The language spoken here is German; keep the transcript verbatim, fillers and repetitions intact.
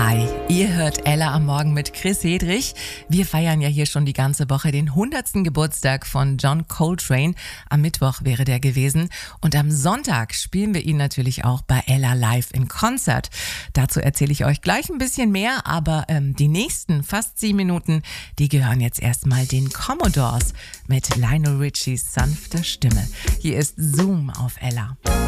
Hi, ihr hört Ella am Morgen mit Chris Hedrich. Wir feiern ja hier schon die ganze Woche den hundertsten Geburtstag von John Coltrane. Am Mittwoch wäre der gewesen. Und am Sonntag spielen wir ihn natürlich auch bei Ella Live in Konzert. Dazu erzähle ich euch gleich ein bisschen mehr, aber ähm, die nächsten fast sieben Minuten, die gehören jetzt erstmal den Commodores mit Lionel Richies sanfter Stimme. Hier ist Zoom auf Ella.